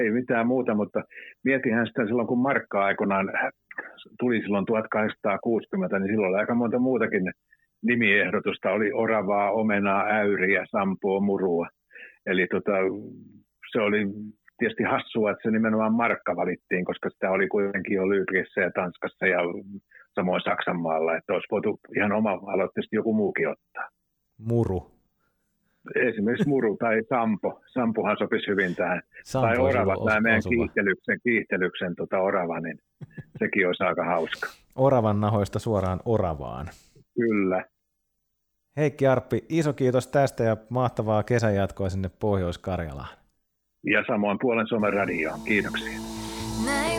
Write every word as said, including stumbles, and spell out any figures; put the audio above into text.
ei mitään muuta, mutta mietinhän sitä silloin, kun markka aikoinaan tuli silloin tuhatkahdeksansataakuusikymmentä, niin silloin oli aika monta muutakin nimiehdotusta. Oli oravaa, omenaa, äyriä, sampoa, murua. Eli tota, se oli tietysti hassua, että se nimenomaan markka valittiin, koska sitä oli kuitenkin jo Lydrissä ja Tanskassa ja samoin Saksanmaalla, että olisi voitu ihan oma-aloitteisesti joku muukin ottaa. Muru. Esimerkiksi muru tai sampo. Sampuhan sopisi hyvin tähän. Sampo tai orava, os- tämä meidän osuva. kiihtelyksen, kiihtelyksen tota orava, niin sekin olisi aika hauska. Oravan nahoista suoraan oravaan. Kyllä. Heikki Arppi, iso kiitos tästä ja mahtavaa kesän jatkoa sinne Pohjois-Karjalaan. Ja samoin Puolen Suomen radioon. Kiitoksia. Näin